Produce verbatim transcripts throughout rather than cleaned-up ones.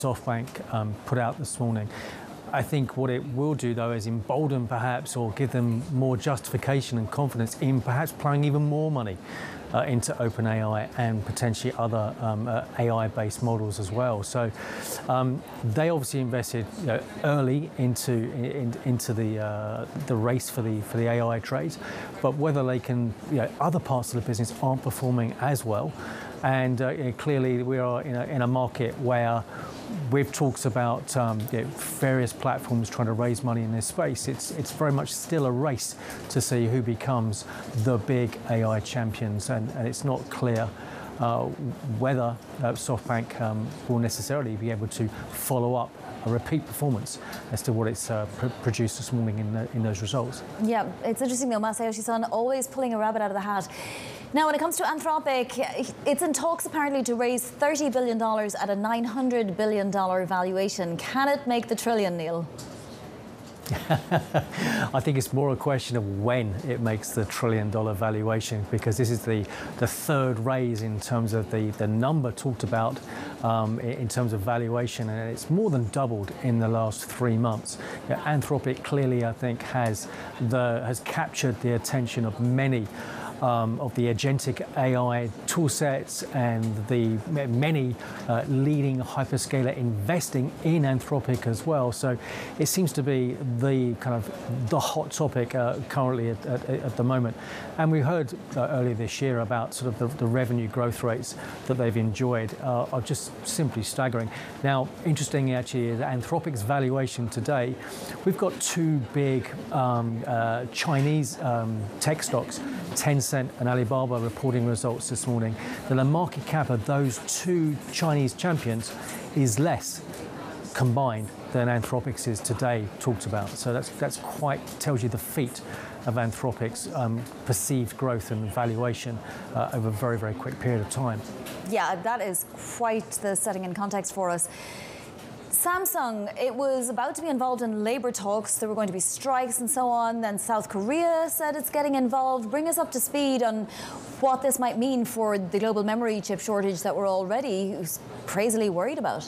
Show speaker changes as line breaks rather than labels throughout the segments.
SoftBank um, put out this morning. I think what it will do, though, is embolden perhaps or give them more justification and confidence in perhaps plowing even more money uh, into OpenAI and potentially other um, uh, A I-based models as well. So um, they obviously invested you know, early into in, into the uh, the race for the for the A I trades, but whether they can, you know, other parts of the business aren't performing as well, and uh, you know, clearly we are in a, in a market where, with talks about um, you know, various platforms trying to raise money in this space, it's it's very much still a race to see who becomes the big A I champions, and, and it's not clear uh, whether uh, SoftBank um, will necessarily be able to follow up a repeat performance as to what it's uh, pr produced this morning in, the, in those results. Yeah,
it's interesting though, Masayoshi Son always pulling a rabbit out of the hat. Now, when it comes to Anthropic, it's in talks apparently to raise thirty billion dollars at a nine hundred billion dollars valuation. Can it make the trillion, Neil?
I think it's more a question of when it makes the trillion dollar valuation, because this is the, the third raise in terms of the, the number talked about um, in terms of valuation, and it's more than doubled in the last three months. You know, Anthropic clearly, I think, has, the, has captured the attention of many Um, of the agentic A I toolsets and the many uh, leading hyperscaler investing in Anthropic as well. So it seems to be the kind of the hot topic uh, currently at, at, at the moment. And we heard uh, earlier this year about sort of the, the revenue growth rates that they've enjoyed uh, are just simply staggering. Now, interesting actually is Anthropic's valuation today. We've got two big um, uh, Chinese um, tech stocks, Tencent and Alibaba, reporting results this morning, that the market cap of those two Chinese champions is less combined than Anthropic's is today talked about. So that's that's quite tells you the feat of Anthropic's um, perceived growth and valuation uh, over a very, very quick period of time.
Yeah, that is quite the setting in context for us. Samsung, it was about to be involved in labor talks. There were going to be strikes and so on. Then South Korea said it's getting involved. Bring us up to speed on what this might mean for the global memory chip shortage that we're already crazily worried about.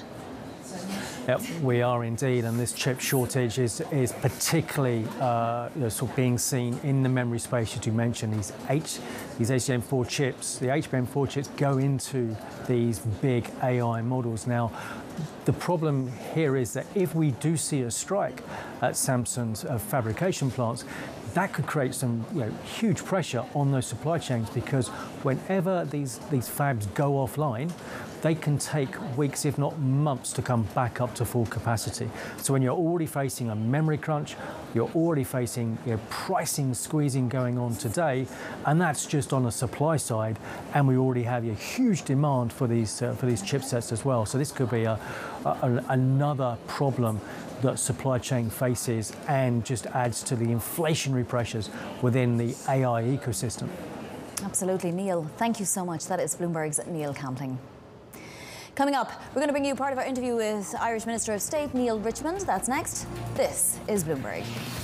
Yep, we are indeed, and this chip shortage is is particularly uh, you know, sort of being seen in the memory space, as you mentioned. These H, these H B M four chips, the H B M four chips go into these big A I models. Now, the problem here is that if we do see a strike at Samsung's uh, fabrication plants, that could create some you know, huge pressure on those supply chains, because whenever these, these fabs go offline, they can take weeks, if not months, to come back up to full capacity. So when you're already facing a memory crunch, you're already facing you know, pricing squeezing going on today, and that's just on the supply side, and we already have a huge demand for these uh, for these chipsets as well. So this could be a, a, another problem that supply chain faces, and just adds to the inflationary pressures within the A I ecosystem.
Absolutely, Neil. Thank you so much. That is Bloomberg's Neil Campling. Coming up, we're going to bring you part of our interview with Irish Minister of State Neil Richmond. That's next. This is Bloomberg.